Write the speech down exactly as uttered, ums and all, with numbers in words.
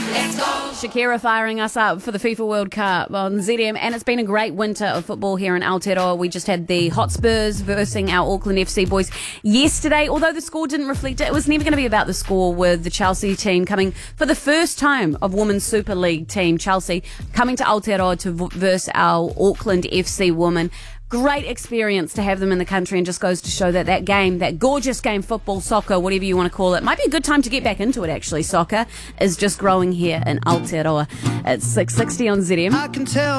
Shakira firing us up for the FIFA World Cup on Z M, and it's been a great winter of football here in Aotearoa. We just had the Hotspurs versing our Auckland F C boys yesterday. Although the score didn't reflect it, it was never going to be about the score, with the Chelsea team coming for the first time of Women's Super League team, Chelsea, coming to Aotearoa to verse our Auckland F C women. Great experience to have them in the country, and just goes to show that that game, that gorgeous game, football, soccer, whatever you want to call it, might be a good time to get back into it, actually. Soccer is just growing here in Aotearoa. It's six sixty on Z M. I can tell